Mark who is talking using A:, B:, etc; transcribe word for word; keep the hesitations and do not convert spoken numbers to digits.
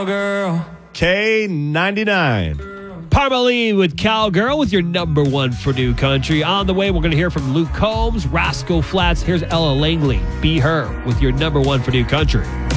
A: Girl.
B: K ninety-nine.
C: Parmalee with Cowgirl with your number one for New Country. On the way, we're going to hear from Luke Combs, Rascal Flatts. Here's Ella Langley, Be Her, with your number one for New Country.